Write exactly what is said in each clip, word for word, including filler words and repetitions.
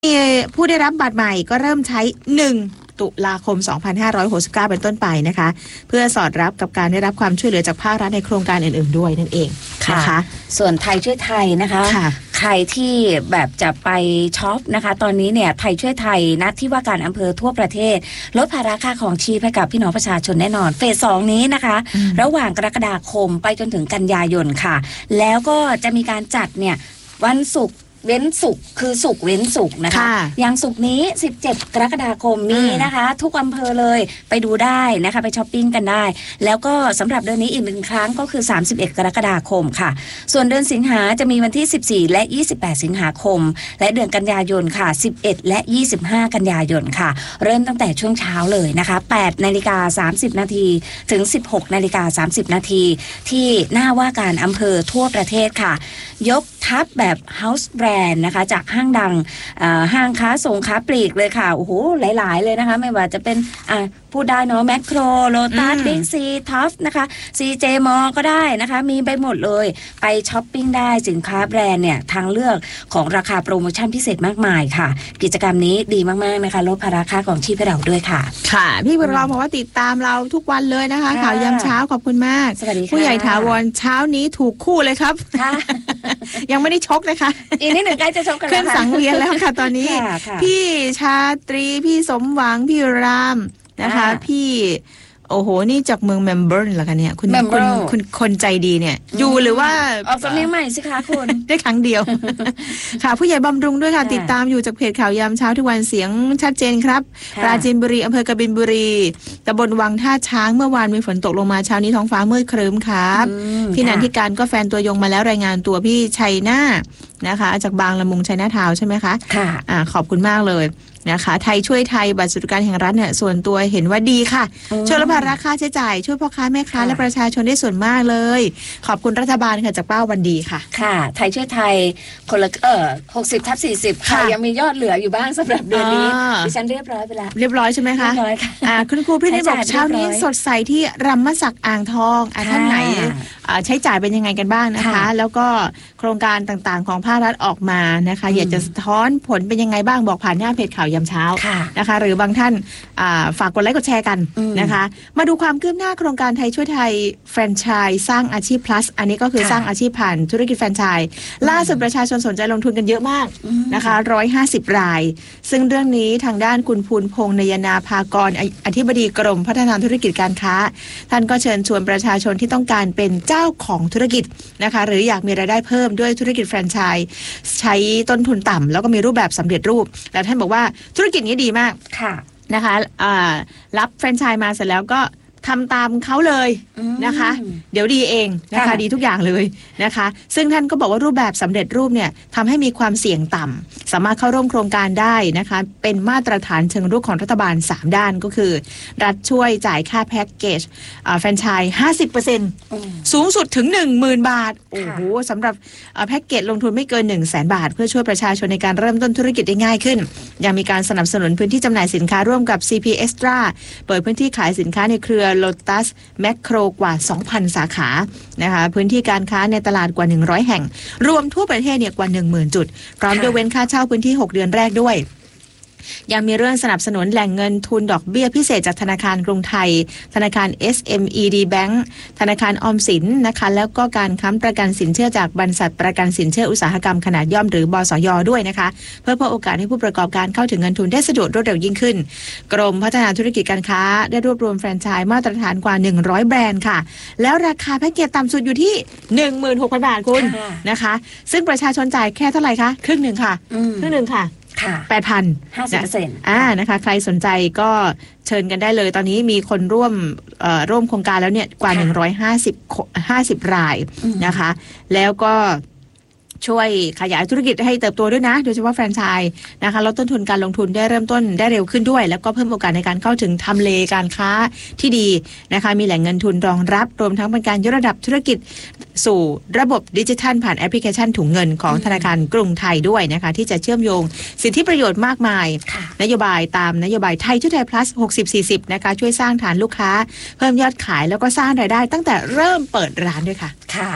มีผู้ได้รับบัตรใหม่ก็เริ่มใช้หนึ่งตุลาคมสองพันห้าร้อยหกสิบเก้าเป็นต้นไปนะคะเพื่อสอดรับกับการได้รับความช่วยเหลือจากภาครัฐในโครงการอื่นๆด้วยนั่นเองนะคะส่วนไทยช่วยไทยนะคะใครที่แบบจะไปช็อปนะคะตอนนี้เนี่ยไทยช่วยไทยนัดที่ว่าการอำเภอทั่วประเทศลดภาระค่าของชีพให้กับพี่น้องประชาชนแน่นอนเฟสสองนี้นะคะระหว่างกรกฎาคมไปจนถึงกันยายนค่ะแล้วก็จะมีการจัดเนี่ยวันศุกร์เว้นศุกร์คือศุกร์เว้นศุกร์นะคะอย่างศุกร์นี้สิบเจ็ดกรกฎาคมมีนะคะทุกอำเภอเลยไปดูได้นะคะไปช้อปปิ้งกันได้แล้วก็สำหรับเดือนนี้อีกหนึ่งครั้งก็คือสามสิบเอ็ดกรกฎาคมค่ะส่วนเดือนสิงหาจะมีวันที่สิบสี่และยี่สิบแปดสิงหาคมและเดือนกันยายนค่ะสิบเอ็ดและยี่สิบห้ากันยายนค่ะเริ่มตั้งแต่ช่วงเช้าเลยนะคะแปดนาฬิกาสามสิบนาทีถึงสิบหกนาฬิกาสามสิบนาทีที่หน้าว่าการอำเภอทั่วประเทศค่ะยกทัพแบบ House Brand นะคะจากห้างดังห้างค้าส่งค้าปลีกเลยค่ะโอ้โหหลายๆเลยนะคะไม่ว่าจะเป็นอ่าพูดได้เนาะแมคโครโลตัสบิ๊กซีท็อปนะคะ ซี เจ มอลก็ได้นะคะมีไปหมดเลยไปช้อปปิ้งได้สินค้าแบรนด์เนี่ยทางเลือกของราคาโปรโมชั่นพิเศษมากมายค่ะกิจกรรมนี้ดีมากๆนะคะลดภาระค่าของชีพให้เราด้วยค่ะค่ะพี่บุญรองบอกว่าติดตามเราทุกวันเลยนะคะข่าวยามเช้าขอบคุณมากสวัสดีค่ะผู้ใหญ่ถาวรเช้านี้ถูกคู่เลยครับยังไม่ได้ชกนะคะอีกนิดหนึ่งใกล้จะชกกันแล้วเครื่องสังเวียนแล้วค่ะตอนนี้พี่ชาตรีพี่สมหวังพี่รามนะคะพี่โอ้โหนี่จากเมืองเมลเบิร์นเหรอคะเนี่ยคุณคุณคุณคนใจดีเนี่ยอยู่หรือว่าออกสำเนียงใหม่สิคะคุณได้ครั้งเดียวค่ะผู้ใหญ่บำรุงด้วยค่ะติดตามอยู่จากเพจข่าวยามเช้าทุกวันเสียงชัดเจนครับปราจีนบุรีอำเภอกบินบุรีตำบลวังท่าช้างเมื่อวานมีฝนตกลงมาเช้านี้ท้องฟ้ามืดครึ้มครับพี่นันทิการก็แฟนตัวยงมาแล้วรายงานตัวพี่ชัยนานะคะจากบางละมุงชัยนาทาวใช่ไหมคะค่ะอ่าขอบคุณมากเลยนะคะไทยช่วยไทยบัตรสวัสดิการแห่งรัฐเนี่ยส่วนตัวเห็นว่าดีค่ะช่วยลดภาระค่าใช้จ่ายช่วยพ่อค้าแม่ค้าและประชาชนได้ส่วนมากเลยขอบคุณรัฐบาลค่ะจากป้าวันดีค่ะค่ะไทยช่วยไทยคนละเออหกสิบทับสี่สิบค่ะยังมียอดเหลืออยู่บ้างสำหรับเดือนนี้ดิฉันเรียบร้อยไปแล้วเรียบร้อยใช่ไหมคะเรียบร้อยค่ะอ่าคุณครูพี่ได้บอกเช้านี้สดใสที่รำมะสักอ่างทองอ่าท่านไหนใช้จ่ายเป็นยังไงกันบ้างนะคะแล้วก็โครงการต่างๆของภาครัฐออกมานะคะอยากจะสะท้อนผลเป็นยังไงบ้างบอกผ่านหน้าเพจข่าวยามเช้านะคะหรือบางท่านฝากกดไลค์กดแชร์กันนะคะมาดูความคืบหน้าโครงการไทยช่วยไทยแฟรนไชส์สร้างอาชีพ plus อันนี้ก็คือสร้างอาชีพผ่านธุรกิจแฟรนไชส์ล่าสุดประชาชนสนใจลงทุนกันเยอะมากนะคะหนึ่งร้อยห้าสิบรายซึ่งเรื่องนี้ทางด้านคุณภูลพงษ์นยนาภากรอธิบดีกรมพัฒนาธุรกิจการค้าท่านก็เชิญชวนประชาชนที่ต้องการเป็นเจ้าของธุรกิจนะคะหรืออยากมีรายได้เพิ่มด้วยธุรกิจแฟรนไชส์ใช้ต้นทุนต่ำแล้วก็มีรูปแบบสำเร็จรูปและท่านบอกว่าธุรกิจนี้ดีมากนะคะรับแฟรนไชส์มาเสร็จแล้วก็ทำตามเขาเลยนะคะเดี๋ยวดีเองนะคะดีทุกอย่างเลยนะคะซึ่งท่านก็บอกว่ารูปแบบสำเร็จรูปเนี่ยทำให้มีความเสี่ยงต่ำสามารถเข้าร่วมโครงการได้นะคะเป็นมาตรฐานเชิงรุกของรัฐบาลสามด้านก็คือรัฐช่วยจ่ายค่าแพ็กเกจแฟรนไชส์ ห้าสิบเปอร์เซ็นต์ สูงสุดถึง หนึ่งหมื่น บาทโอ้โหสำหรับแพ็กเกจลงทุนไม่เกิน หนึ่งแสน บาทเพื่อช่วยประชาชนในการเริ่มต้นธุรกิจได้ง่ายขึ้นยังมีการสนับสนุนพื้นที่จำหน่ายสินค้าร่วมกับ ซี พี Extra เปิดพื้นที่ขายสินค้าในเครือLotus แมคโครกว่า สองพัน สาขานะคะพื้นที่การค้าในตลาดกว่าหนึ่งร้อยแห่งรวมทั่วประเทศเนี่ยกว่า หนึ่งหมื่น จุดพร้อมยกเว้นค่าเช่าพื้นที่หกเดือนแรกด้วยยังมีเรื่องสนับสนุนแหล่งเงินทุนดอกเบี้ยพิเศษจากธนาคารกรุงไทยธนาคาร เอส เอ็ม อี ดี Bank ธนาคารออมสินนะคะแล้วก็การค้ำประกันสินเชื่อจากบริษัทประกันสินเชื่ออุตสาหกรรมขนาดย่อมหรือบสย.ด้วยนะคะเพื่อเพิ่มโอกาสให้ผู้ประกอบการเข้าถึงเงินทุนได้สะดวกรวดเร็วยิ่งขึ้นกรมพัฒนาธุรกิจการค้าได้รวบรวมแฟรนไชส์มาตรฐานกว่าหนึ่งร้อยแบรนด์ค่ะแล้วราคาแพ็กเกจต่ำสุดอยู่ที่ หนึ่งหมื่นหกพัน บาทคุณนะคะซึ่งประชาชนจ่ายแค่เท่าไหร่คะครึ่งหนึ่งค่ะครึ่งหนึ่งค่ะแปดพันห้าสิบเปอร์เซ็นต์อ่านะคะใครสนใจก็เชิญกันได้เลยตอนนี้มีคนร่วมเอ่อร่วมโครงการแล้วเนี่ยกว่าหนึ่งร้อยห้าสิบ ห้าสิบรายนะคะแล้วก็ช่วยขยายธุรกิจให้เติบโตด้วยนะโดยเฉพาะแฟรนไชส์นะคะลดต้นทุนการลงทุนได้เริ่มต้นได้เร็วขึ้นด้วยแล้วก็เพิ่มโอกาสในการเข้าถึงทำเลการค้าที่ดีนะคะมีแหล่งเงินทุนรองรับรวมทั้งเป็นการยกระดับธุรกิจสู่ระบบดิจิทัลผ่านแอปพลิเคชันถุงเงินของธนาคารกรุงไทยด้วยนะคะที่จะเชื่อมโยงสิทธิประโยชน์มากมายนโยบายตามนโยบายไทยช่วยไทย plus หกสิบ สี่สิบนะคะช่วยสร้างฐานลูกค้าเพิ่มยอดขายแล้วก็สร้างรายได้ตั้งแต่เริ่มเปิดร้านด้วยค่ะค่ะ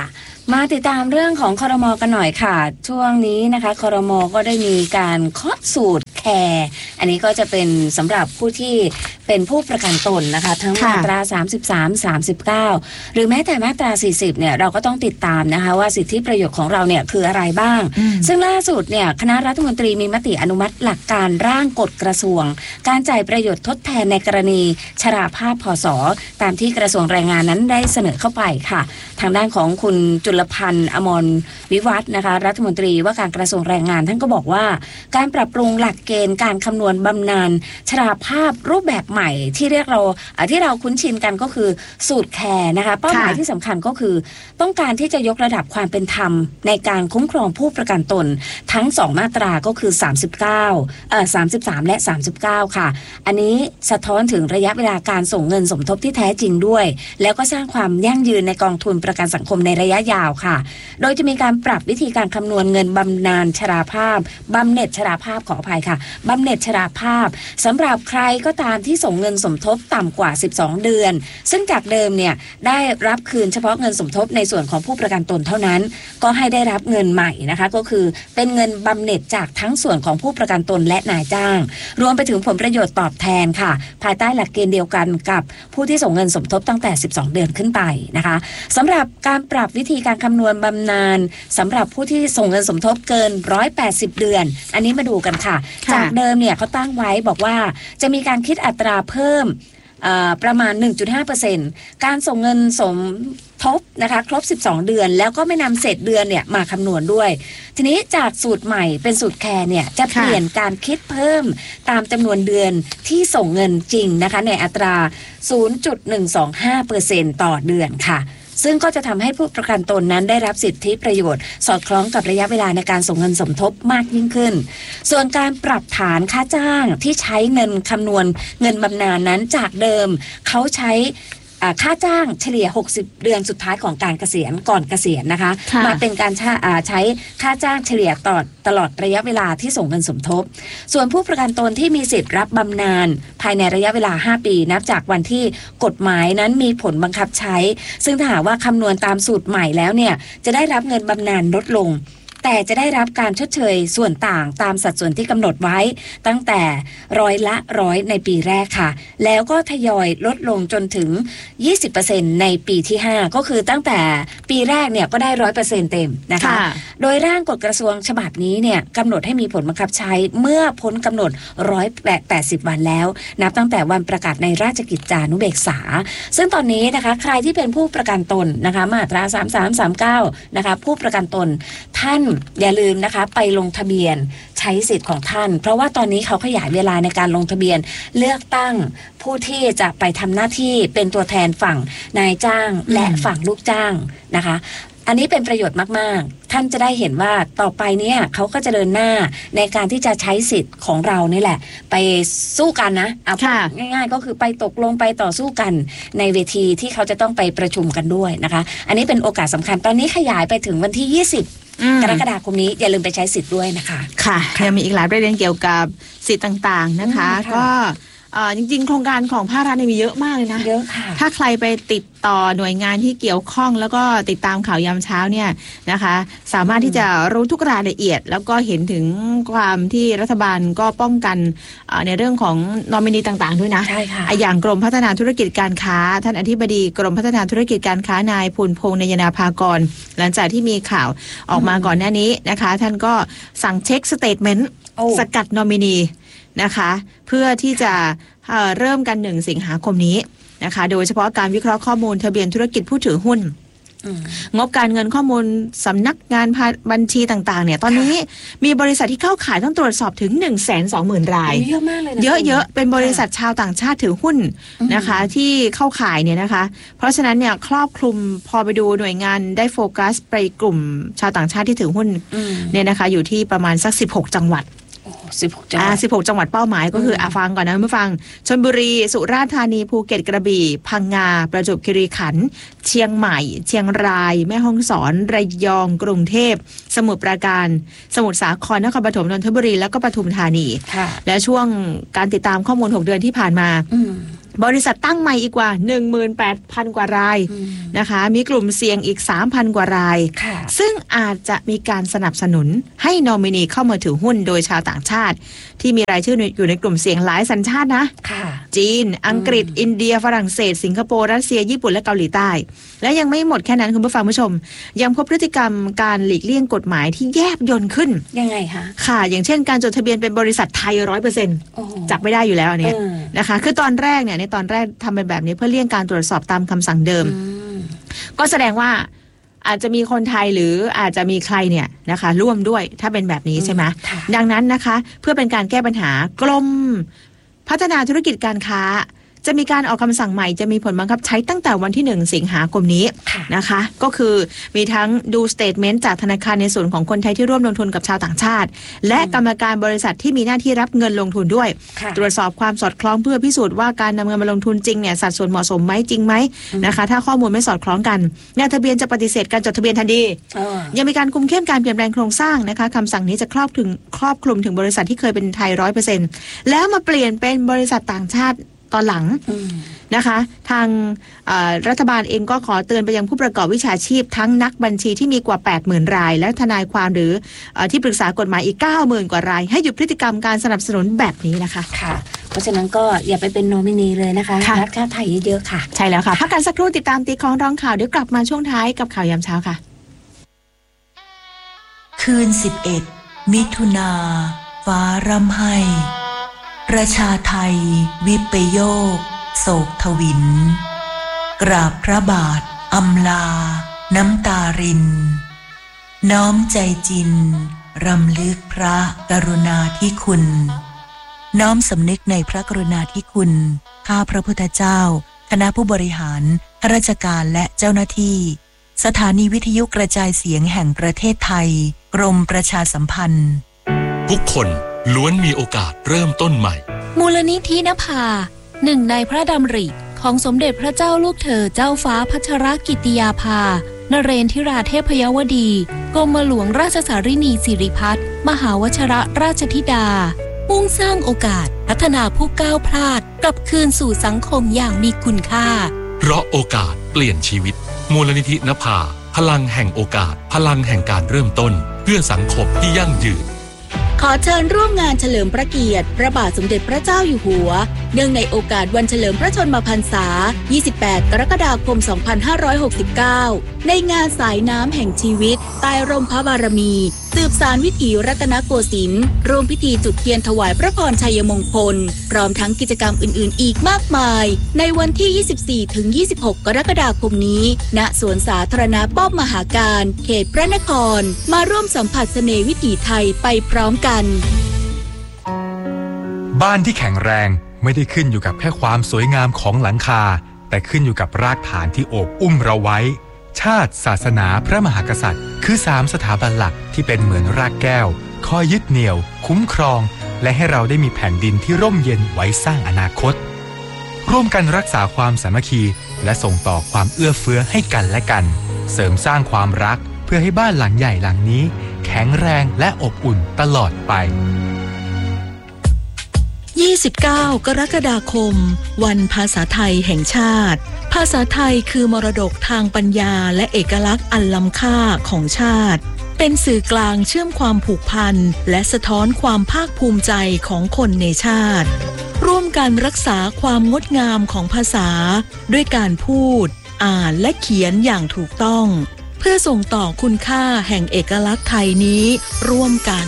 มาติดตามเรื่องของครม.กันหน่อยค่ะช่วงนี้นะคะครม.ก็ได้มีการเคาะสูตรแคร์อันนี้ก็จะเป็นสำหรับผู้ที่เป็นผู้ประกันตนนะคะทั้งมาตราสามสิบสาม สามสิบเก้าหรือแม้แต่มาตราสี่สิบเนี่ยเราก็ต้องติดตามนะคะว่าสิทธิประโยชน์ของเราเนี่ยคืออะไรบ้างซึ่งล่าสุดเนี่ยคณะรัฐมนตรีมีมติอนุมัติหลักการร่างกฎกระทรวงการจ่ายประโยชน์ทดแทนในกรณีชราภาพพส.ตามที่กระทรวงแรงงานนั้นได้เสนอเข้าไปค่ะทางด้านของคุณจุลพันธ์อมรวิวัฒน์นะคะรัฐมนตรีว่าการกระทรวงแรงงานท่านก็บอกว่าการปรับปรุงหลักเกณฑ์การคำนวณบำนาญชราภาพรูปแบบใหม่ที่เรียกเราที่เราคุ้นชินกันก็คือสูตรแคร์นะคะเป้าหมายที่สำคัญก็คือต้องการที่จะยกระดับความเป็นธรรมในการคุ้มครองผู้ประกันตนทั้งสองมาตราก็คือสามสิบเก้าเอ่อสามสิบสามและสามสิบเก้าค่ะอันนี้สะท้อนถึงระยะเวลาการส่งเงินสมทบที่แท้จริงด้วยแล้วก็สร้างความยั่งยืนในกองทุนประกันสังคมในระยะยาวค่ะโดยจะมีการปรับวิธีการคำนวณเงินบำนาญชราภาพบำเหน็จชราภาพขออภัยค่ะบำเหน็จชราภาพสำหรับใครก็ตามที่ส่งเงินสมทบต่ำกว่าสิบสองเดือนซึ่งจากเดิมเนี่ยได้รับคืนเฉพาะเงินสมทบในส่วนของผู้ประกันตนเท่านั้นก็ให้ได้รับเงินใหม่นะคะก็คือเป็นเงินบำเหน็จจากทั้งส่วนของผู้ประกันตนและนายจ้างรวมไปถึงผลประโยชน์ตอบแทนค่ะภายใต้หลักเกณฑ์เดียวกันกับผู้ที่ส่งเงินสมทบตั้งแต่สิบสองเดือนขึ้นไปนะคะสำหรับการปรับวิธีการคำนวณบำนาญสำหรับผู้ที่ส่งเงินสมทบเกินหนึ่งร้อยแปดสิบเดือนอันนี้มาดูกันค่ะจากเดิมเนี่ยเขาตั้งไว้บอกว่าจะมีการคิดอัตราเพิ่มประมาณ หนึ่งจุดห้าเปอร์เซ็นต์ การส่งเงินสมทบนะคะครบสิบสองเดือนแล้วก็ไม่นำเศษเดือนเนี่ยมาคำนวณด้วยทีนี้จากสูตรใหม่เป็นสูตรแคร์เนี่ยจะเปลี่ยนการคิดเพิ่มตามจำนวนเดือนที่ส่งเงินจริงนะคะในอัตรา ศูนย์จุดหนึ่งสองห้าเปอร์เซ็นต์ ต่อเดือนค่ะซึ่งก็จะทำให้ผู้ประกันตนนั้นได้รับสิทธิประโยชน์สอดคล้องกับระยะเวลาในการส่งเงินสมทบมากยิ่งขึ้นส่วนการปรับฐานค่าจ้างที่ใช้เงินคำนวณเงินบำนาญนั้นจากเดิมเขาใช้ค่าจ้างเฉลี่ยหกสิบเดือนสุดท้ายของการเกษียณก่อนเกษียณนะคะมาเป็นการใช้ค่าจ้างเฉลี่ยต่อตลอดระยะเวลาที่ส่งเงินสมทบส่วนผู้ประกันตนที่มีสิทธิ์รับบำนาญภายในระยะเวลาห้าปีนับจากวันที่กฎหมายนั้นมีผลบังคับใช้ซึ่งถ้าหากว่าคำนวณตามสูตรใหม่แล้วเนี่ยจะได้รับเงินบำนาญลดลงแต่จะได้รับการชดเชยส่วนต่างตามสัดส่วนที่กำหนดไว้ตั้งแต่ร้อยละร้อยในปีแรกค่ะแล้วก็ทยอยลดลงจนถึง ยี่สิบเปอร์เซ็นต์ ในปีที่ห้าก็คือตั้งแต่ปีแรกเนี่ยก็ได้ ร้อยเปอร์เซ็นต์ เต็มนะคะโดยร่างกฎกระทรวงฉบับนี้เนี่ยกำหนดให้มีผลบังคับใช้เมื่อพ้นกำหนดหนึ่งร้อยแปดสิบวันแล้วนับตั้งแต่วันประกาศในราชกิจจานุเบกษาซึ่งตอนนี้นะคะใครที่เป็นผู้ประกันตนนะคะมาตราสามสิบสาม สามสิบเก้านะคะผู้ประกันตนท่านอย่าลืมนะคะไปลงทะเบียนใช้สิทธิ์ของท่านเพราะว่าตอนนี้เขาขยายเวลาในการลงทะเบียนเลือกตั้งผู้ที่จะไปทำหน้าที่เป็นตัวแทนฝั่งนายจ้างและฝั่งลูกจ้างนะคะอันนี้เป็นประโยชน์มากๆท่านจะได้เห็นว่าต่อไปเนี่ยเขาก็จะเดินหน้าในการที่จะใช้สิทธิ์ของเรานี่แหละไปสู้กันนะเอาง่ายๆก็คือไปตกลงไปต่อสู้กันในเวทีที่เขาจะต้องไปประชุมกันด้วยนะคะอันนี้เป็นโอกาสสำคัญตอนนี้ขยายไปถึงวันที่ยี่สิบกรกฎาคมนี้อย่าลืมไปใช้สิทธิ์ด้วยนะคะค่ะยังมีอีกหลายประเด็นเกี่ยวกับสิทธิ์ต่างๆนะคะก็จริงๆโครงการของภาครัฐมีเยอะมากเลยนะเยอะค่ะถ้าใครไปติดต่อหน่วยงานที่เกี่ยวข้องแล้วก็ติดตามข่าวยามเช้าเนี่ยนะคะสามารถที่จะรู้ทุกรายละเอียดแล้วก็เห็นถึงความที่รัฐบาลก็ป้องกันในเรื่องของนอมินีต่างๆด้วยนะใช่ค่ะอย่างกรมพัฒนาธุรกิจการค้าท่านอธิบดีกรมพัฒนาธุรกิจการค้านายภูลพงษ์นยนาภากรหลังจากที่มีข่าวออกมาก่อนหน้านี้นะคะท่านก็สั่งเช็คสเตทเมนต์สกัดนอมินีนะคะเพื่อที่จะเอ่อเริ่มกันหนึ่งสิงหาคมนี้นะคะโดยเฉพาะการวิเคราะห์ข้อมูลทะเบียนธุรกิจผู้ถือหุ้นงบการเงินข้อมูลสำนักงานบัญชีต่างๆเนี่ยตอนนี้มีบริษัทที่เข้าขายต้องตรวจสอบถึง หนึ่งแสนสองหมื่น รายเยอะมากเลยนะเยอะๆเป็นบริษัทชาวต่างชาติถือหุ้นนะคะที่เข้าขายเนี่ยนะคะเพราะฉะนั้นเนี่ยครอบคลุมพอไปดูหน่วยงานได้โฟกัสไปกลุ่มชาวต่างชาติที่ถือหุ้นเนี่ยนะคะอยู่ที่ประมาณสักสิบหกจังหวัดสิบหกจังหวัดสิบหกจังหวัดเป้าหมายก็คืออ่ะฟังก่อนนะเมื่อฟังชลบุรีสุราษฎร์ธานีภูเก็ตกระบี่พังงาประจวบคีรีขันธ์เชียงใหม่เชียงรายแม่ฮ่องสอนระยองกรุงเทพสมุทรปราการสมุทรสาครนครปฐมนนทบุรีแล้วก็ปทุมธานีและช่วงการติดตามข้อมูลหกเดือนที่ผ่านมาบริษัทตั้งใหม่อีกกว่า หนึ่งหมื่นแปดพัน กว่ารายนะคะมีกลุ่มเสี่ยงอีก สามพัน กว่ารายซึ่งอาจจะมีการสนับสนุนให้นอมินีเข้ามาถือหุ้นโดยชาวต่างชาติที่มีรายชื่ออยู่ในกลุ่มเสี่ยงหลายสัญชาตินะจีนอังกฤษอินเดียฝรั่งเศสสิงคโปร์รัสเซียญี่ปุ่นและเกาหลีใต้และยังไม่หมดแค่นั้นคุณผู้ฟังผู้ชมยังพบพฤติกรรมการหลีกเลี่ยงกฎหมายที่แยบยลขึ้นยังไงคะค่ะอย่างเช่นการจดทะเบียนเป็นบริษัทไทย ร้อยเปอร์เซ็นต์ จับไม่ได้อยู่แล้วอันนี้นะคะคือตอนแรกเนี่ยในตอนแรกทำเป็นแบบนี้เพื่อเลี่ยงการตรวจสอบตามคำสั่งเดิมก็แสดงว่าอาจจะมีคนไทยหรืออาจจะมีใครเนี่ยนะคะร่วมด้วยถ้าเป็นแบบนี้ใช่ไหมดังนั้นนะคะเพื่อเป็นการแก้ปัญหากรมพัฒนาธุรกิจการค้าจะมีการออกคำสั่งใหม่จะมีผลบังคับใช้ตั้งแต่วันที่หนึ่งสิงหาคมนี้นะคะก็คือมีทั้งดูสเตทเมนต์จากธนาคารในส่วนของคนไทยที่ร่วมลงทุนกับชาวต่างชาติและกรรมการบริษัทที่มีหน้าที่รับเงินลงทุนด้วยตรวจสอบความสอดคล้องเพื่อพิสูจน์ว่าการนำเงินมาลงทุนจริงเนี่ยสัดส่วนเหมาะสมไหมจริงไหมนะคะถ้าข้อมูลไม่สอดคล้องกันนายทะเบียนจะปฏิเสธการจดทะเบียนทันทียังมีการคุมเข้มการเปลี่ยนแปลงโครงสร้างนะคะคำสั่งนี้จะครอบถึงครอบคลุมถึงบริษัทที่เคยเป็นไทย ร้อยเปอร์เซ็นต์ แล้วมาเปลี่ยนเป็นบริษัทต่างชาติตอนหลังนะคะทางรัฐบาลเองก็ขอเตือนไปยังผู้ประกอบวิชาชีพทั้งนักบัญชีที่มีกว่า แปดหมื่น รายและทนายความหรือที่ปรึกษากฎหมายอีก เก้าหมื่น กว่ารายให้หยุดพฤติกรรมการสนับสนุนแบบนี้นะคะค่ะเพราะฉะนั้นก็อย่าไปเป็นโนมินีเลยนะคะรักชาติไทยเยอะๆค่ะใช่แล้วค่ะพักกันสักครู่ติดตามตีคล้องร้องข่าวเดี๋ยวกลับมาช่วงท้ายกับข่าวยามเช้าค่ะคืนสิบเอ็ดมิถุนาฟ้าร่ำไห้ประชาไทยวิปโยคโศกทวินกราบพระบาทอำลาน้ำตารินน้อมใจจินรำลึกพระกรุณาธิคุณน้อมสำนึกในพระกรุณาธิคุณข้าพระพุทธเจ้าคณะผู้บริหารข้าราชการและเจ้าหน้าที่สถานีวิทยุกระจายเสียงแห่งประเทศไทยกรมประชาสัมพันธ์ทุกคนล้วนมีโอกาสเริ่มต้นใหม่มูลนิธินภาหนึ่งในพระดำริของสมเด็จพระเจ้าลูกเธอเจ้าฟ้าพัชรกิติยาภานเรนทิราเทพยวดีกรมหลวงราชสารินีสิริพัฒน์มหาวชรราชธิดามุ่งสร้างโอกาสพัฒนาผู้ก้าวพลาดกลับคืนสู่สังคมอย่างมีคุณค่าเพราะโอกาสเปลี่ยนชีวิตมูลนิธินภาพลังแห่งโอกาสพลังแห่งการเริ่มต้นเพื่อสังคมที่ยั่งยืนขอเชิญร่วมงานเฉลิมพระเกียรติพระบาทสมเด็จพระเจ้าอยู่หัวเนื่องในโอกาสวันเฉลิมพระชนมพรรษายี่สิบแปดกรกฎาคมสองพันห้าร้อยหกสิบเก้าในงานสายน้ำแห่งชีวิตใต้ร่มพระบารมีสืบสานวิถีรัตนโกสินทร์ร่วมพิธีจุดเทียนถวายพระพรชัยมงคลพร้อมทั้งกิจกรรมอื่นๆอีกมากมายในวันที่ ยี่สิบสี่ถึงยี่สิบหก กรกฎาคมนี้ณสวนสาธารณะป้อมมหาการเขตพระนครมาร่วมสัมผัสเสน่ห์วิถีไทยไปพร้อมกันบ้านที่แข็งแรงไม่ได้ขึ้นอยู่กับแค่ความสวยงามของหลังคาแต่ขึ้นอยู่กับรากฐานที่โอบอุ้มเราไว้ชาติศาสนาพระมหากษัตริย์คือสามสถาบันหลักที่เป็นเหมือนรากแก้วคอยยึดเหนี่ยวคุ้มครองและให้เราได้มีแผ่นดินที่ร่มเย็นไว้สร้างอนาคตร่วมกันรักษาความสามัคคีและส่งต่อความเอื้อเฟื้อให้กันและกันเสริมสร้างความรักเพื่อให้บ้านหลังใหญ่หลังนี้แข็งแรงและอบอุ่นตลอดไปยี่สิบเก้ากรกฎาคมวันภาษาไทยแห่งชาติภาษาไทยคือมรดกทางปัญญาและเอกลักษณ์อันล้ำค่าของชาติเป็นสื่อกลางเชื่อมความผูกพันและสะท้อนความภาคภูมิใจของคนในชาติร่วมกันรักษาความงดงามของภาษาด้วยการพูดอ่านและเขียนอย่างถูกต้องเพื่อส่งต่อคุณค่าแห่งเอกลักษณ์ไทยนี้ร่วมกัน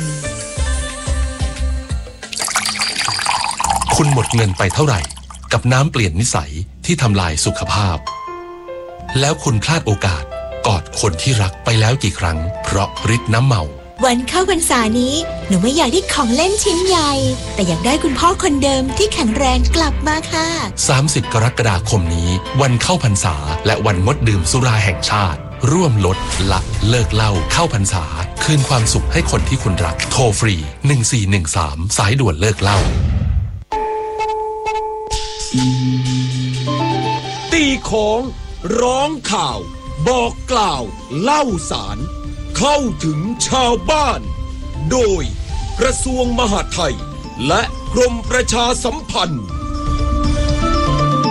คุณหมดเงินไปเท่าไหร่กับน้ำเปลี่ยนนิสัยที่ทำลายสุขภาพแล้วคุณพลาดโอกาสกอดคนที่รักไปแล้วกี่ครั้งเพราะฤทธิ์น้ำเมาวันเข้าพรรษานี้หนูไม่อยากได้ของเล่นชิ้นใหญ่แต่อยากได้คุณพ่อคนเดิมที่แข็งแรงกลับมาค่ะสามสิบกรกฎาคมนี้วันเข้าพรรษาและวันงดดื่มสุราแห่งชาติร่วมลดละเลิกเหล้าเข้าพรรษาคืนความสุขให้คนที่คุณรักโทรฟรีหนึ่งสี่หนึ่งสามสายด่วนเลิกเหล้าตีของร้องข่าวบอกกล่าวเล่าสารเข้าถึงชาวบ้านโดยกระทรวงมหาดไทยและกรมประชาสัมพันธ์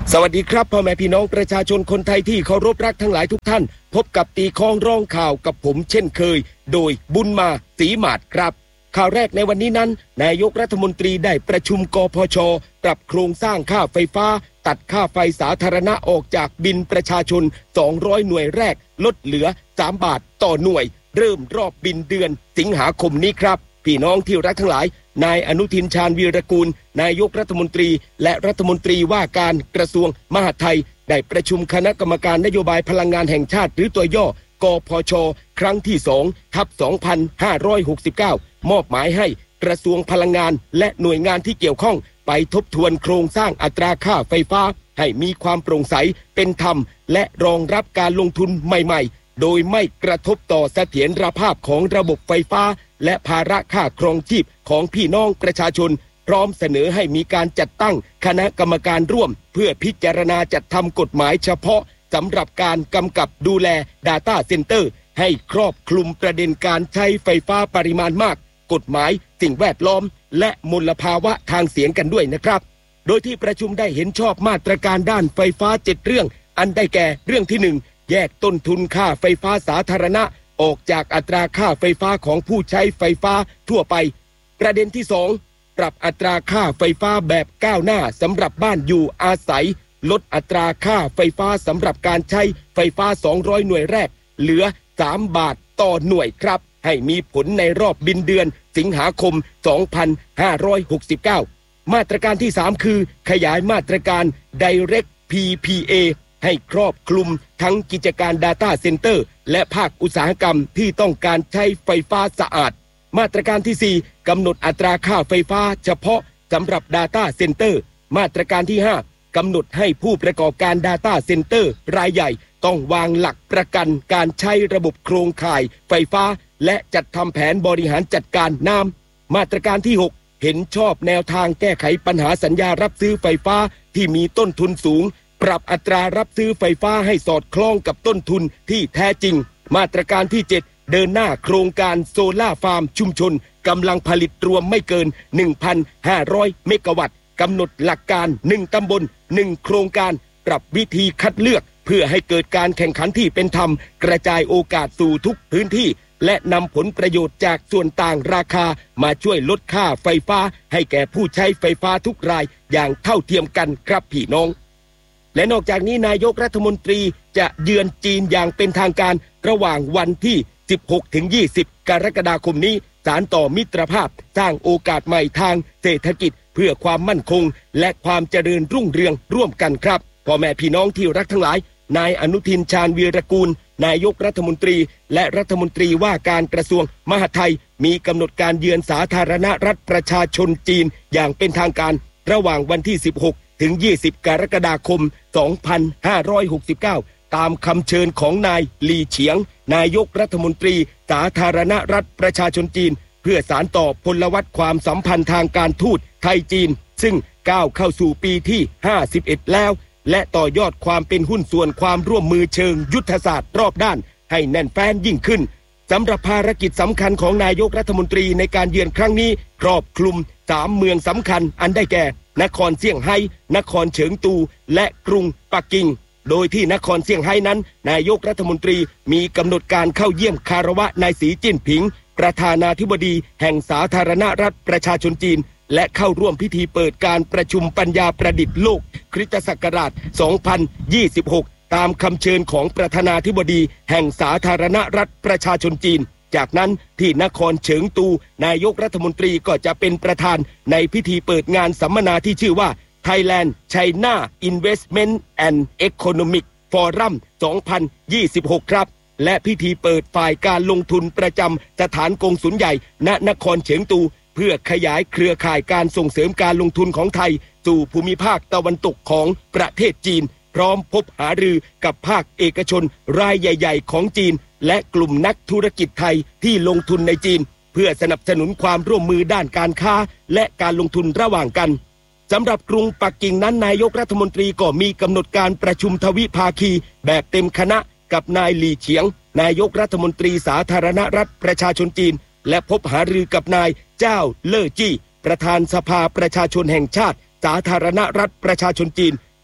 สวัสดีครับพ่อแม่พี่น้องประชาชนคนไทยที่เคารพรักทั้งหลายทุกท่านพบกับตีคล้องร้องข่าวกับผมเช่นเคยโดยบุญมาศรีหมาดครับข่าวแรกในวันนี้นั้นนายกรัฐมนตรีได้ประชุมกพช.ปรับโครงสร้างค่าไฟฟ้าตัดค่าไฟสาธารณะออกจากบินประชาชนสองร้อยหน่วยแรกลดเหลือสามบาทต่อหน่วยเริ่มรอบบินเดือนสิงหาคมนี้ครับพี่น้องที่รักทั้งหลายนายอนุทินชาญวีรกูลนายกรัฐมนตรีและรัฐมนตรีว่าการกระทรวงมหาดไทยได้ประชุมคณะกรรมการนโยบายพลังงานแห่งชาติหรือตัวย่อกพช.ครั้งที่สองทับสองพันห้าร้อยหกสิบเก้ามอบหมายให้กระทรวงพลังงานและหน่วยงานที่เกี่ยวข้องไปทบทวนโครงสร้างอัตราค่าไฟฟ้าให้มีความโปร่งใสเป็นธรรมและรองรับการลงทุนใหม่ๆโดยไม่กระทบต่อเสถียรภาพของระบบไฟฟ้าและภาระค่าครองชีพของพี่น้องประชาชนพร้อมเสนอให้มีการจัดตั้งคณะกรรมการร่วมเพื่อพิจารณาจัดทำกฎหมายเฉพาะสำหรับการกำกับดูแล Data Center ให้ครอบคลุมประเด็นการใช้ไฟฟ้าปริมาณมากกฎหมายสิ่งแวดล้อมและมลภาวะทางเสียงกันด้วยนะครับโดยที่ประชุมได้เห็นชอบมาตรการด้านไฟฟ้าเจ็ดเรื่องอันได้แก่เรื่องที่หนึ่งแยกต้นทุนค่าไฟฟ้าสาธารณะออกจากอัตราค่าไฟฟ้าของผู้ใช้ไฟฟ้าทั่วไปประเด็นที่สองปรับอัตราค่าไฟฟ้าแบบก้าวหน้าสำหรับบ้านอยู่อาศัยลดอัตราค่าไฟฟ้าสำหรับการใช้ไฟฟ้าสองร้อยหน่วยแรกเหลือสามบาทต่อหน่วยครับให้มีผลในรอบบินเดือนสิงหาคมสองพันห้าร้อยหกสิบเก้ามาตรการที่สามคือขยายมาตรการ Direct พี พี เอ ให้ครอบคลุมทั้งกิจการ Data Center และภาคอุตสาหกรรมที่ต้องการใช้ไฟฟ้าสะอาดมาตรการที่สี่กำหนดอัตราค่าไฟฟ้าเฉพาะสำหรับ Data Center มาตรการที่ห้ากำหนดให้ผู้ประกอบการ Data Center รายใหญ่ต้องวางหลักประกันการใช้ระบบโครงข่ายไฟฟ้าและจัดทำแผนบริหารจัดการน้ำมาตรการที่หกเห็นชอบแนวทางแก้ไขปัญหาสัญญารับซื้อไฟฟ้าที่มีต้นทุนสูงปรับอัตรารับซื้อไฟฟ้าให้สอดคล้องกับต้นทุนที่แท้จริงมาตรการที่เจ็ดเดินหน้าโครงการโซล่าฟาร์มชุมชนกำลังผลิตรวมไม่เกิน หนึ่งพันห้าร้อย เมกะวัตต์กำหนดหลักการหนึ่งตำบลหนึ่งโครงการปรับวิธีคัดเลือกเพื่อให้เกิดการแข่งขันที่เป็นธรรมกระจายโอกาสสู่ทุกพื้นที่และนำผลประโยชน์จากส่วนต่างราคามาช่วยลดค่าไฟฟ้าให้แก่ผู้ใช้ไฟฟ้าทุกรายอย่างเท่าเทียมกันครับพี่น้องและนอกจากนี้นายกรัฐมนตรีจะเยือนจีนอย่างเป็นทางการระหว่างวันที่สิบหกถึงยี่สิบกรกฎาคมนี้สานต่อมิตรภาพสร้างโอกาสใหม่ทางเศรษฐกิจเพื่อความมั่นคงและความเจริญรุ่งเรืองร่วมกันครับพ่อแม่พี่น้องที่รักทั้งหลายนายอนุทินชาญวีรกูลนายกรัฐมนตรีและรัฐมนตรีว่าการกระทรวงมหาดไทยมีกำหนดการเยือนสาธารณรัฐประชาชนจีนอย่างเป็นทางการระหว่างวันที่สิบหกถึงยี่สิบกรกฎาคมสองพันห้าร้อยหกสิบเก้าตามคำเชิญของนายหลี่เฉียงนายกรัฐมนตรีสาธารณรัฐประชาชนจีนเพื่อสานต่อพลวัตความสัมพันธ์ทางการทูตไทยจีนซึ่งก้าวเข้าสู่ปีที่ห้าสิบเอ็ดแล้วและต่อยอดความเป็นหุ้นส่วนความร่วมมือเชิงยุทธศาสตร์รอบด้านให้แน่นแฟ้นยิ่งขึ้นสำหรับภารกิจสำคัญของนายกรัฐมนตรีในการเยือนครั้งนี้ครอบคลุมสามเมืองสำคัญอันได้แก่นครเซี่ยงไฮ้นครเฉิงตูและกรุงปักกิ่งโดยที่นครเซี่ยงไฮ้นั้นนายกรัฐมนตรีมีกำหนดการเข้าเยี่ยมคารวะนายสีจิ้นผิงประธานาธิบดีแห่งสาธารณรัฐประชาชนจีนและเข้าร่วมพิธีเปิดการประชุมปัญญาประดิษฐ์โลกคริสตศักราชสองพันยี่สิบหกตามคำเชิญของประธานาธิบดีแห่งสาธารณรัฐประชาชนจีนจากนั้นที่นครเฉิงตูนายกรัฐมนตรีก็จะเป็นประธานในพิธีเปิดงานสัมมนาที่ชื่อว่า Thailand China Investment and Economic Forum สองพันยี่สิบหกครับและพิธีเปิดฝ่ายการลงทุนประจำสถานกงสุลใหญ่ณนครเฉิงตูเพื่อขยายเครือข่ายการส่งเสริมการลงทุนของไทยสู่ภูมิภาคตะวันตกของประเทศจีนพร้อมพบหารือกับภาคเอกชนรายใหญ่ๆของจีนและกลุ่มนักธุรกิจไทยที่ลงทุนในจีนเพื่อสนับสนุนความร่วมมือด้านการค้าและการลงทุนระหว่างกันสำหรับกรุงปักกิ่งนั้นนายกรัฐมนตรีก็มีกำหนดการประชุมทวิภาคีแบบเต็มคณะกับนายหลี่เฉียงนายกรัฐมนตรีสาธารณรัฐประชาชนจีนและพบหารือกับนายเจ้าเล่อจี้ประธานสภาประชาชนแห่งชาติสาธารณรัฐประชาชนจีนพ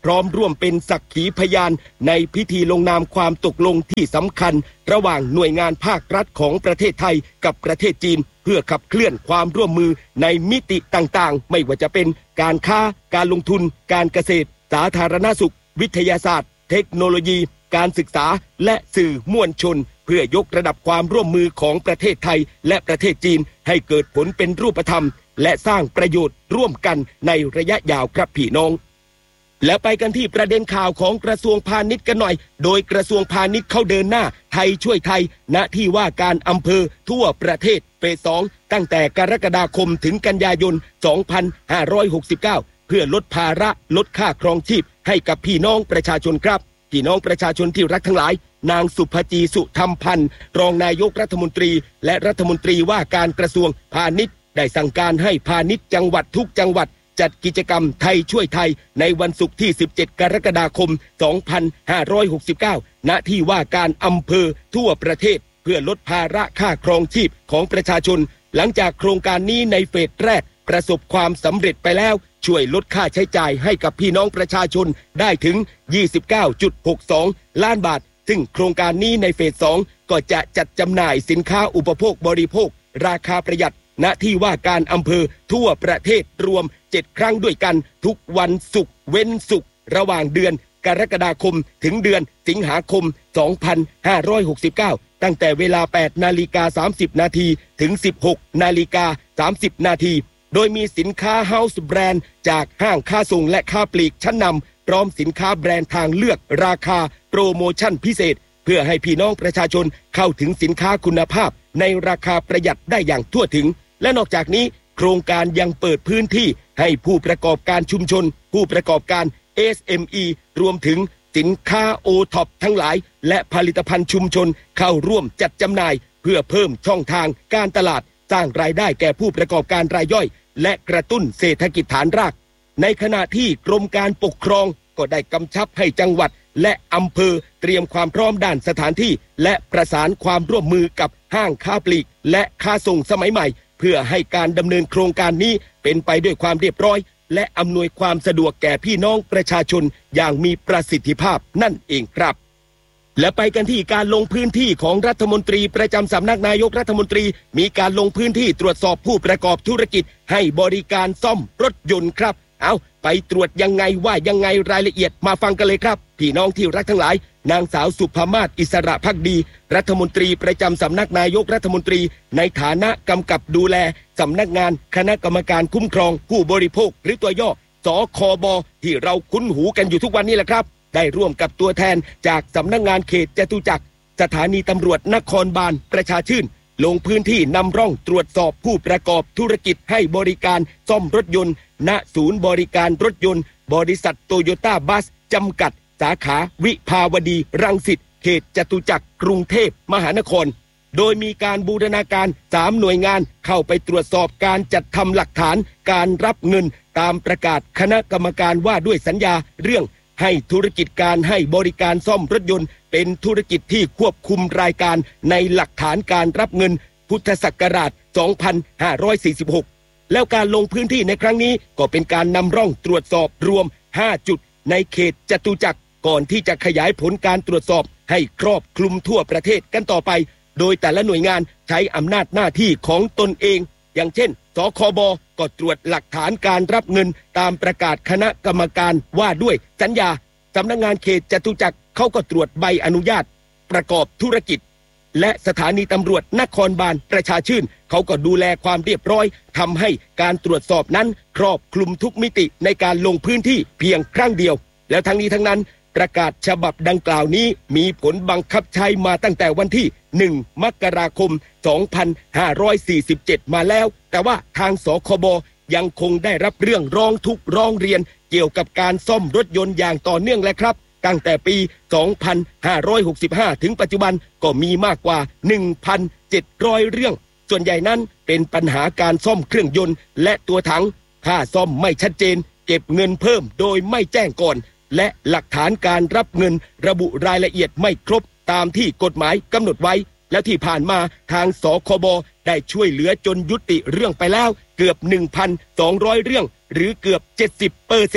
พร้อมร่วมเป็นสักขีพยานในพิธีลงนามความตกลงที่สำคัญระหว่างหน่วยงานภาครัฐของประเทศไทยกับประเทศจีนเพื่อขับเคลื่อนความร่วมมือในมิติต่างๆไม่ว่าจะเป็นการค้าการลงทุนการเกษตรสาธารณสุขวิทยาศาสตร์เทคโนโลยีการศึกษาและสื่อมวลชนเพื่อยกระดับความร่วมมือของประเทศไทยและประเทศจีนให้เกิดผลเป็นรูปธรรมและสร้างประโยชน์ร่วมกันในระยะยาวครับพี่น้องแล้วไปกันที่ประเด็นข่าวของกระทรวงพาณิชย์กันหน่อยโดยกระทรวงพาณิชย์เข้าเดินหน้าไทยช่วยไทยณที่ว่าการอำเภอทั่วประเทศเฟสสองตั้งแต่กรกฎาคมถึงกันยายนสองพันห้าร้อยหกสิบเก้าเพื่อลดภาระลดค่าครองชีพให้กับพี่น้องประชาชนครับพี่น้องประชาชนที่รักทั้งหลายนางสุภจีสุธรรมพันธ์รองนายกรัฐมนตรีและรัฐมนตรีว่าการกระทรวงพาณิชย์ได้สั่งการให้พาณิชย์จังหวัดทุกจังหวัดจัดกิจกรรมไทยช่วยไทยในวันศุกร์ที่สิบเจ็ดกรกฎาคมสองพันห้าร้อยหกสิบเก้าณที่ว่าการอำเภอทั่วประเทศเพื่อลดภาระค่าครองชีพของประชาชนหลังจากโครงการนี้ในเฟสแรกประสบความสำเร็จไปแล้วช่วยลดค่าใช้จ่ายให้กับพี่น้องประชาชนได้ถึง ยี่สิบเก้าจุดหกสอง ล้านบาทซึ่งโครงการนี้ในเฟสสองก็จะจัดจำหน่ายสินค้าอุปโภคบริโภคราคาประหยัดณที่ว่าการอำเภอทั่วประเทศรวมเจ็ดครั้งด้วยกันทุกวันศุกร์เว้นศุกร์ระหว่างเดือนกรกฎาคมถึงเดือนสิงหาคมสองพันห้าร้อยหกสิบเก้าตั้งแต่เวลา แปดนาฬิกาสามสิบนาทีถึง สิบหกนาฬิกาสามสิบนาทีโดยมีสินค้าเฮาส์แบรนด์จากห้างค้าส่งและค้าปลีกชั้นนำพร้อมสินค้าแบรนด์ทางเลือกราคาโปรโมชั่นพิเศษเพื่อให้พี่น้องประชาชนเข้าถึงสินค้าคุณภาพในราคาประหยัดได้อย่างทั่วถึงและนอกจากนี้โครงการยังเปิดพื้นที่ให้ผู้ประกอบการชุมชนผู้ประกอบการ เอส เอ็ม อี รวมถึงสินค้าโอท็อปทั้งหลายและผลิตภัณฑ์ชุมชนเข้าร่วมจัดจำหน่ายเพื่อเพิ่มช่องทางการตลาดสร้างรายได้แก่ผู้ประกอบการรายย่อยและกระตุ้นเศรษฐกิจฐานรากในขณะที่กรมการปกครองก็ได้กำชับให้จังหวัดและอำเภอเตรียมความพร้อมด้านสถานที่และประสานความร่วมมือกับห้างค้าปลีกและค้าส่งสมัยใหม่เพื่อให้การดำเนินโครงการนี้เป็นไปด้วยความเรียบร้อยและอำนวยความสะดวกแก่พี่น้องประชาชนอย่างมีประสิทธิภาพนั่นเองครับและไปกันที่การลงพื้นที่ของรัฐมนตรีประจำสำนักนายกรัฐมนตรีมีการลงพื้นที่ตรวจสอบผู้ประกอบธุรกิจให้บริการซ่อมรถยนต์ครับเอาไปตรวจยังไงว่ายังไงรายละเอียดมาฟังกันเลยครับพี่น้องที่รักทั้งหลายนางสาวสุภมาศอิสระภักดีรัฐมนตรีประจำสำนักนายกรัฐมนตรีในฐานะกำกับดูแลสำนักงานคณะกรรมการคุ้มครองผู้บริโภคหรือตัวย่อสคบที่เราคุ้นหูกันอยู่ทุกวันนี้แหละครับได้ร่วมกับตัวแทนจากสำนักงานเขตจตุจักรสถานีตำรวจนครบาลประชาชื่นลงพื้นที่นำร่องตรวจสอบผู้ประกอบธุรกิจให้บริการซ่อมรถยนต์ณศูนย์บริการรถยนต์บริษัทโตโยต้าบัสจำกัดสาขาวิภาวดีรังสิตเขตจตุจักรกรุงเทพมหานครโดยมีการบูรณาการสามหน่วยงานเข้าไปตรวจสอบการจัดทำหลักฐานการรับเงินตามประกาศคณะกรรมการว่าด้วยสัญญาเรื่องให้ธุรกิจการให้บริการซ่อมรถยนต์เป็นธุรกิจที่ควบคุมรายการในหลักฐานการรับเงินพุทธศักราชสองพันห้าร้อยสี่สิบหกแล้วการลงพื้นที่ในครั้งนี้ก็เป็นการนำร่องตรวจสอบรวมห้าจุดในเขตจตุจักรก่อนที่จะขยายผลการตรวจสอบให้ครอบคลุมทั่วประเทศกันต่อไปโดยแต่ละหน่วยงานใช้อำนาจหน้าที่ของตนเองอย่างเช่นสคบก็ตรวจหลักฐานการรับเงินตามประกาศคณะกรรมการว่าด้วยสัญญาสำนักงานเขตจตุจักรเขาก็ตรวจใบอนุญาตประกอบธุรกิจและสถานีตำรวจนครบาลประชาชื่นเขาก็ดูแลความเรียบร้อยทำให้การตรวจสอบนั้นครอบคลุมทุกมิติในการลงพื้นที่เพียงครั้งเดียวแล้วทั้งนี้ทั้งนั้นประกาศฉบับดังกล่าวนี้มีผลบังคับใช้มาตั้งแต่วันที่หนึ่งมกราคมสองพันห้าร้อยสี่สิบเจ็ดมาแล้วแต่ว่าทางสคบยังคงได้รับเรื่องร้องทุกข์ร้องเรียนเกี่ยวกับการซ่อมรถยนต์อย่างต่อเนื่องและครับตั้งแต่ปีสองพันห้าร้อยหกสิบห้าถึงปัจจุบันก็มีมากกว่า หนึ่งพันเจ็ดร้อย เรื่องส่วนใหญ่นั้นเป็นปัญหาการซ่อมเครื่องยนต์และตัวถังค่าซ่อมไม่ชัดเจนเก็บเงินเพิ่มโดยไม่แจ้งก่อนและหลักฐานการรับเงินระบุรายละเอียดไม่ครบตามที่กฎหมายกำหนดไว้และที่ผ่านมาทางสคบได้ช่วยเหลือจนยุติเรื่องไปแล้วเกือบ หนึ่งพันสองร้อย เรื่องหรือเกือบ เจ็ดสิบเปอร์เซ็นต์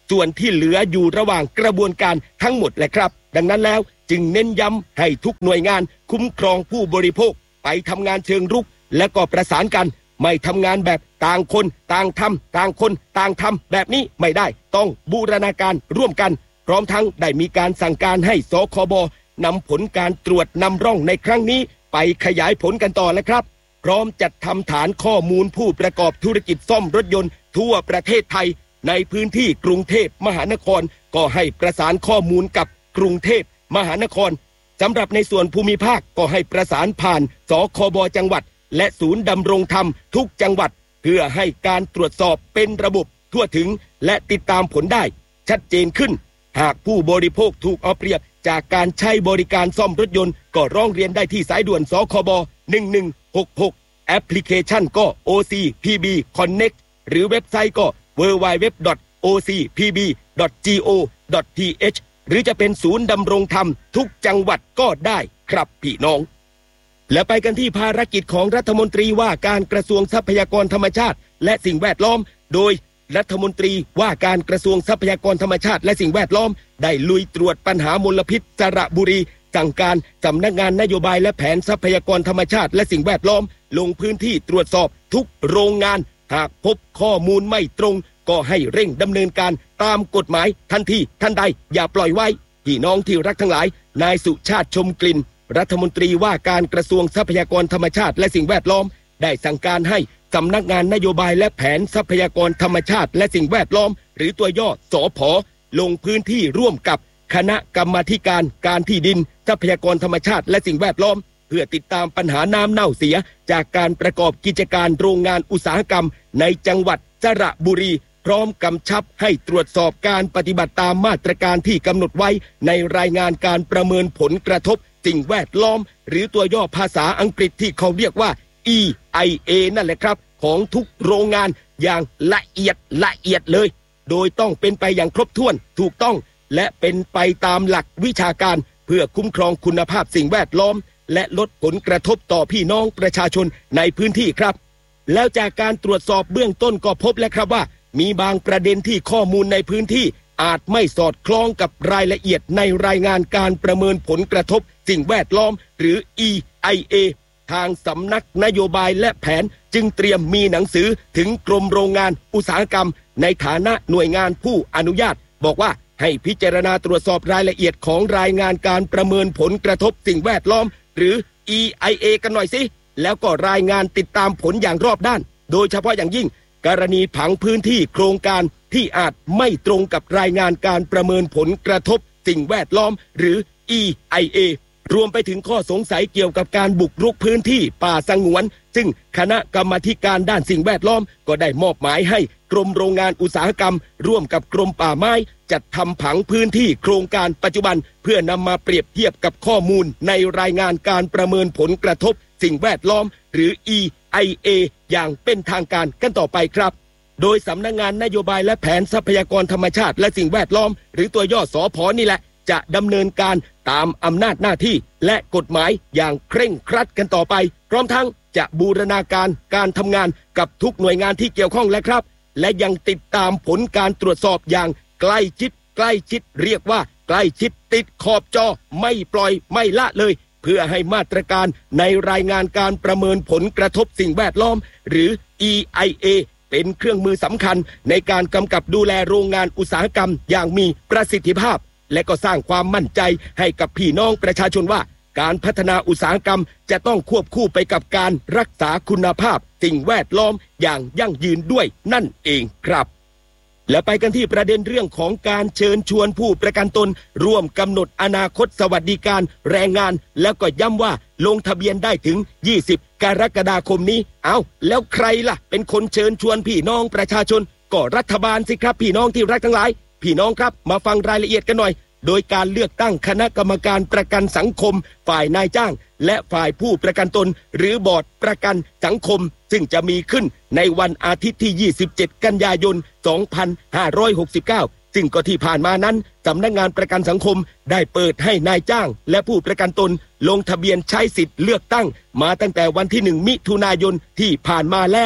ส่วนที่เหลืออยู่ระหว่างกระบวนการทั้งหมดแหละครับดังนั้นแล้วจึงเน้นย้ำให้ทุกหน่วยงานคุ้มครองผู้บริโภคไปทำงานเชิงรุกและก็ประสานกันไม่ทำงานแบบต่างคนต่างทำต่างคนต่างทำแบบนี้ไม่ได้ต้องบูรณาการร่วมกันพร้อมทั้งได้มีการสั่งการให้สคบนำผลการตรวจนำร่องในครั้งนี้ไปขยายผลกันต่อแล้วครับพร้อมจัดทำฐานข้อมูลผู้ประกอบธุรกิจซ่อมรถยนต์ทั่วประเทศไทยในพื้นที่กรุงเทพมหานครก็ให้ประสานข้อมูลกับกรุงเทพมหานครสำหรับในส่วนภูมิภาคก็ให้ประสานผ่านสคบจังหวัดและศูนย์ดำรงธรรมทุกจังหวัดเพื่อให้การตรวจสอบเป็นระบบทั่วถึงและติดตามผลได้ชัดเจนขึ้นหากผู้บริโภคถูกเอาเปรียบจากการใช้บริการซ่อมรถยนต์ก็ร้องเรียนได้ที่สายด่วนสคบหนึ่งหนึ่งหกหกแอปพลิเคชันก็ โอ ซี พี บี Connect หรือเว็บไซต์ก็ ดับเบิลยู ดับเบิลยู ดับเบิลยู ดอท โอ ซี พี บี ดอท จี โอ ดอท ที เอช หรือจะเป็นศูนย์ดำรงธรรมทุกจังหวัดก็ได้ครับพี่น้องและไปกันที่ภารกิจของรัฐมนตรีว่าการกระทรวงทรัพยากรธรรมชาติและสิ่งแวดล้อมโดยรัฐมนตรีว่าการกระทรวงทรัพยากรธรรมชาติและสิ่งแวดล้อมได้ลุยตรวจปัญหามลพิษสระบุรีสั่งการสำนักงานนโยบายและแผนทรัพยากรธรรมชาติและสิ่งแวดล้อมลงพื้นที่ตรวจสอบทุกโรงงานหากพบข้อมูลไม่ตรงก็ให้เร่งดำเนินการตามกฎหมายทันทีทันใดอย่าปล่อยไว้พี่น้องที่รักทั้งหลายนายสุชาติชมกลิ่นรัฐมนตรีว่าการกระทรวงทรัพยากรธรรมชาติและสิ่งแวดล้อมได้สั่งการให้สำนักงานนโยบายและแผนทรัพยากรธรรมชาติและสิ่งแวดล้อมหรือตัวย่อสผ.ลงพื้นที่ร่วมกับคณะกรรมาธิการการที่ดินทรัพยากรธรรมชาติและสิ่งแวดล้อมเพื่อติดตามปัญหาน้ำเน่าเสียจากการประกอบกิจการโรงงานอุตสาหกรรมในจังหวัดสระบุรีพร้อมกำชับให้ตรวจสอบการปฏิบัติตามมาตรการที่กำหนดไว้ในรายงานการประเมินผลกระทบสิ่งแวดล้อมหรือตัวย่อภาษาอังกฤษที่เขาเรียกว่า อี ไอ เอ นั่นแหละครับของทุกโรงงานอย่างละเอียดละเอียดเลยโดยต้องเป็นไปอย่างครบถ้วนถูกต้องและเป็นไปตามหลักวิชาการเพื่อคุ้มครองคุณภาพสิ่งแวดล้อมและลดผลกระทบต่อพี่น้องประชาชนในพื้นที่ครับแล้วจากการตรวจสอบเบื้องต้นก็พบแล้วครับว่ามีบางประเด็นที่ข้อมูลในพื้นที่อาจไม่สอดคล้องกับรายละเอียดในรายงานการประเมินผลกระทบสิ่งแวดล้อมหรือ อี ไอ เอ ทางสำนักนโยบายและแผนจึงเตรียมมีหนังสือถึงกรมโรงงานอุตสาหกรรมในฐานะหน่วยงานผู้อนุญาตบอกว่าให้พิจารณาตรวจสอบรายละเอียดของรายงานการประเมินผลกระทบสิ่งแวดล้อมหรือ อี ไอ เอ กันหน่อยสิแล้วก็รายงานติดตามผลอย่างรอบด้านโดยเฉพาะอย่างยิ่งกรณีผังพื้นที่โครงการที่อาจไม่ตรงกับรายงานการประเมินผลกระทบสิ่งแวดล้อมหรือ อี ไอ เอ รวมไปถึงข้อสงสัยเกี่ยวกับการบุกรุกพื้นที่ป่าสงวนซึ่งคณะกรรมาธิการด้านสิ่งแวดล้อมก็ได้มอบหมายให้กรมโรงงานอุตสาหกรรมร่วมกับกรมป่าไม้จัดทำผังพื้นที่โครงการปัจจุบันเพื่อนำมาเปรียบเทียบกับข้อมูลในรายงานการประเมินผลกระทบสิ่งแวดล้อมหรือ อี ไอ เอ อย่างเป็นทางการกันต่อไปครับโดยสำนักงานนโยบายและแผนทรัพยากรธรรมชาติและสิ่งแวดล้อมหรือตัวย่อสผ.นี่แหละจะดำเนินการตามอำนาจหน้าที่และกฎหมายอย่างเคร่งครัดกันต่อไปพร้อมทั้งจะบูรณาการการทำงานกับทุกหน่วยงานที่เกี่ยวข้องและครับและยังติดตามผลการตรวจสอบอย่างใกล้ชิดใกล้ชิดเรียกว่าใกล้ชิดติดขอบจอไม่ปล่อยไม่ละเลยเพื่อให้มาตรการในรายงานการประเมินผลกระทบสิ่งแวดล้อมหรือ อี ไอ เอ เป็นเครื่องมือสำคัญในการกำกับดูแลโรงงานอุตสาหกรรมอย่างมีประสิทธิภาพและก็สร้างความมั่นใจให้กับพี่น้องประชาชนว่าการพัฒนาอุตสาหกรรมจะต้องควบคู่ไปกับการรักษาคุณภาพสิ่งแวดล้อมอย่างยั่งยืนด้วยนั่นเองครับและไปกันที่ประเด็นเรื่องของการเชิญชวนผู้ประกันตนร่วมกำหนดอนาคตสวัสดิการแรงงานแล้วก็ย้ำว่าลงทะเบียนได้ถึงยี่สิบกรกฎาคมนี้เอาแล้วใครล่ะเป็นคนเชิญชวนพี่น้องประชาชนก็รัฐบาลสิครับพี่น้องที่รักทั้งหลายพี่น้องครับมาฟังรายละเอียดกันหน่อยโดยการเลือกตั้งคณะกรรมการประกันสังคมฝ่ายนายจ้างและฝ่ายผู้ประกันตนหรือบอร์ดประกันสังคมซึ่งจะมีขึ้นในวันอาทิตย์ที่ยี่สิบเจ็ดกันยายนสองพันห้าร้อยหกสิบเก้าซึ่งก็ที่ผ่านมานั้นสำนักงานประกันสังคมได้เปิดให้นายจ้างและผู้ประกันตนลงทะเบียนใช้สิทธิ์เลือกตั้งมาตั้งแต่วันที่หนึ่งมิถุนายนที่ผ่านมาแล้ว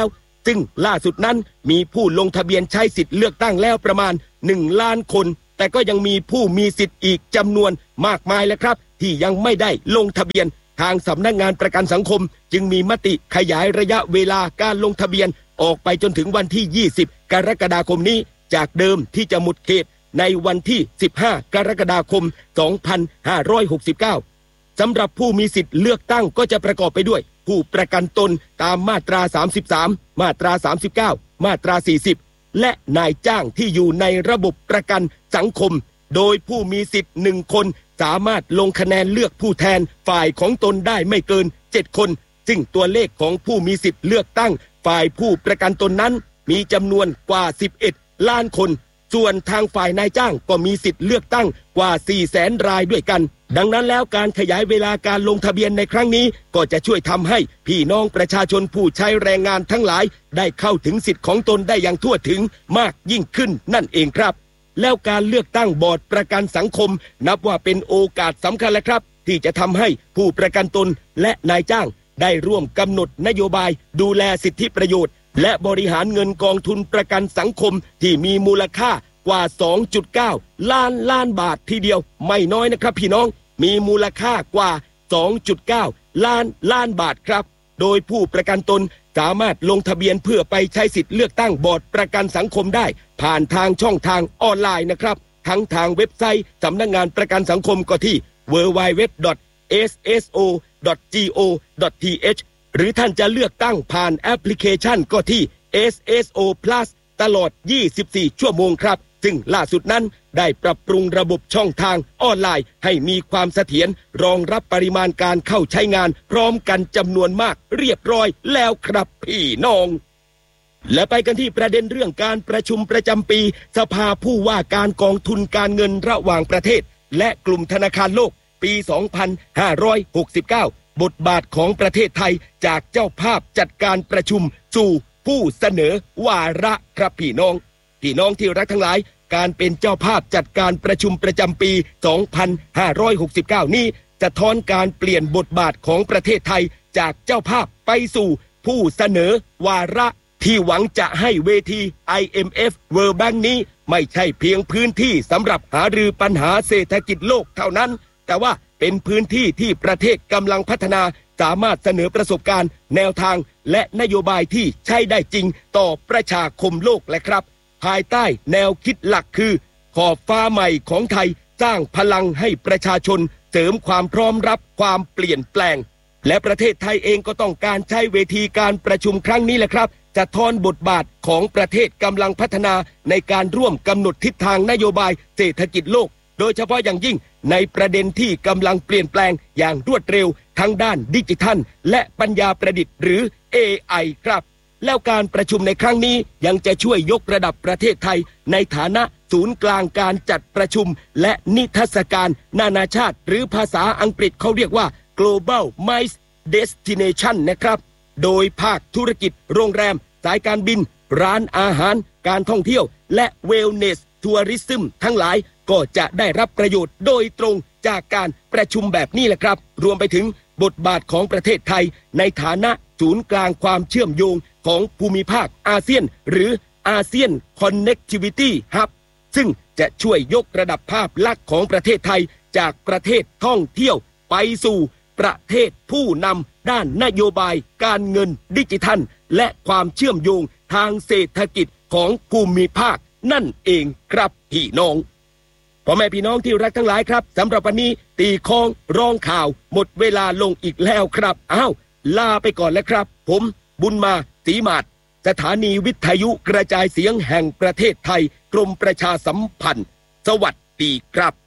ซึ่งล่าสุดนั้นมีผู้ลงทะเบียนใช้สิทธิ์เลือกตั้งแล้วประมาณหนึ่งล้านคนแต่ก็ยังมีผู้มีสิทธิ์อีกจำนวนมากมายแล้วครับที่ยังไม่ได้ลงทะเบียนทางสำนักงานประกันสังคมจึงมีมติขยายระยะเวลาการลงทะเบียนออกไปจนถึงวันที่ยี่สิบกรกฎาคมนี้จากเดิมที่จะหมดเขตในวันที่สิบห้ากรกฎาคมสองพันห้าร้อยหกสิบเก้าสำหรับผู้มีสิทธิ์เลือกตั้งก็จะประกอบไปด้วยผู้ประกันตนตามมาตราสามสิบสามมาตราสามสิบเก้ามาตราสี่สิบและนายจ้างที่อยู่ในระบบประกันสังคมโดยผู้มีสิทธิ์หนึ่งคนสามารถลงคะแนนเลือกผู้แทนฝ่ายของตนได้ไม่เกินเจ็ดคนซึ่งตัวเลขของผู้มีสิทธิ์เลือกตั้งฝ่ายผู้ประกันตนนั้นมีจำนวนกว่าสิบเอ็ดล้านคนส่วนทางฝ่ายนายจ้างก็มีสิทธิ์เลือกตั้งกว่าสี่แสนรายด้วยกันดังนั้นแล้วการขยายเวลาการลงทะเบียนในครั้งนี้ก็จะช่วยทำให้พี่น้องประชาชนผู้ใช้แรงงานทั้งหลายได้เข้าถึงสิทธิ์ของตนได้อย่างทั่วถึงมากยิ่งขึ้นนั่นเองครับแล้วการเลือกตั้งบอร์ดประกันสังคมนับว่าเป็นโอกาสสำคัญแล้วครับที่จะทำให้ผู้ประกันตนและนายจ้างได้ร่วมกำหนดนโยบายดูแลสิทธิประโยชน์และบริหารเงินกองทุนประกันสังคมที่มีมูลค่ากว่า สองจุดเก้า ล้านล้านบาททีเดียวไม่น้อยนะครับพี่น้องมีมูลค่ากว่า สองจุดเก้า ล้านล้านบาทครับโดยผู้ประกันตนสามารถลงทะเบียนเพื่อไปใช้สิทธิ์เลือกตั้งบอร์ดประกันสังคมได้ผ่านทางช่องทางออนไลน์นะครับทั้งทางเว็บไซต์สำนักงานประกันสังคมก็ที่ ดับเบิลยู ดับเบิลยู ดับเบิลยู ดอท เอส เอส โอ ดอท จี โอ ดอท ที เอช หรือท่านจะเลือกตั้งผ่านแอปพลิเคชันก็ที่ เอส เอส โอ Plus ตลอดยี่สิบสี่ชั่วโมงครับซึ่งล่าสุดนั้นได้ปรับปรุงระบบช่องทางออนไลน์ให้มีความเสถียรรองรับปริมาณการเข้าใช้งานพร้อมกันจำนวนมากเรียบร้อยแล้วครับพี่น้องและไปกันที่ประเด็นเรื่องการประชุมประจำปีสภาผู้ว่าการกองทุนการเงินระหว่างประเทศและกลุ่มธนาคารโลกปี สองพันห้าร้อยหกสิบเก้า บทบาทของประเทศไทยจากเจ้าภาพจัดการประชุมสู่ผู้เสนอวาระครับพี่น้องพี่น้องที่รักทั้งหลายการเป็นเจ้าภาพจัดการประชุมประจำปี สองพันห้าร้อยหกสิบเก้า นี้จะท้อนการเปลี่ยนบทบาทของประเทศไทยจากเจ้าภาพไปสู่ผู้เสนอวาระที่หวังจะให้เวที ไอ เอ็ม เอฟ World Bank นี้ไม่ใช่เพียงพื้นที่สำหรับหารือปัญหาเศรษฐกิจโลกเท่านั้นแต่ว่าเป็นพื้นที่ที่ประเทศกำลังพัฒนาสามารถเสนอประสบการณ์แนวทางและนโยบายที่ใช้ได้จริงต่อประชาคมโลกและครับภายใต้แนวคิดหลักคือขอบฟ้าใหม่ของไทยสร้างพลังให้ประชาชนเสริมความพร้อมรับความเปลี่ยนแปลงและประเทศไทยเองก็ต้องการใช้เวทีการประชุมครั้งนี้แหละครับจะทอนบทบาทของประเทศกำลังพัฒนาในการร่วมกำหนดทิศทางนโยบายเศรษฐกิจโลกโดยเฉพาะอย่างยิ่งในประเด็นที่กำลังเปลี่ยนแปลงอย่างรวดเร็วทั้งด้านดิจิทัลและปัญญาประดิษฐ์หรือ เอ ไอ ครับแล้วการประชุมในครั้งนี้ยังจะช่วยยกระดับประเทศไทยในฐานะศูนย์กลางการจัดประชุมและนิทรรศการนานาชาติหรือภาษาอังกฤษเขาเรียกว่า Global Mice Destination นะครับโดยภาคธุรกิจโรงแรมสายการบินร้านอาหารการท่องเที่ยวและ Wellness Tourism ทั้งหลายก็จะได้รับประโยชน์โดยตรงจากการประชุมแบบนี้แหละครับรวมไปถึงบทบาทของประเทศไทยในฐานะศูนย์กลางความเชื่อมโยงของภูมิภาคอาเซียนหรืออาเซียน Connectivity Hub ซึ่งจะช่วยยกระดับภาพลักษณ์ของประเทศไทยจากประเทศท่องเที่ยวไปสู่ประเทศผู้นำด้านนโยบายการเงินดิจิทัลและความเชื่อมโยงทางเศรษฐกิจของภูมิภาคนั่นเองครับพี่น้องพ่อแม่พี่น้องที่รักทั้งหลายครับสำหรับวันนี้ตีคองร้องข่าวหมดเวลาลงอีกแล้วครับอ้าวลาไปก่อนแล้วครับผมบุญมาศรีมาศสถานีวิทยุกระจายเสียงแห่งประเทศไทยกรมประชาสัมพันธ์สวัสดีครับ